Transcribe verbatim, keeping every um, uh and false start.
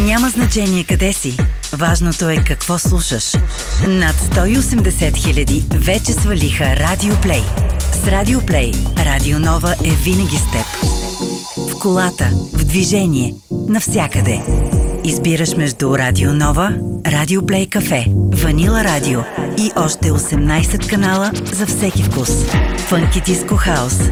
Няма значение къде си. Важното е какво слушаш. Над сто и осемдесет хиляди вече свалиха Радио Плей. С Радио Плей, Радио Нова е винаги с теб. В колата, в движение, навсякъде. Избираш между Радио Нова, Радио Плей Кафе, Ванила Радио и още осемнайсет канала за всеки вкус. Фънки, диско, хаус,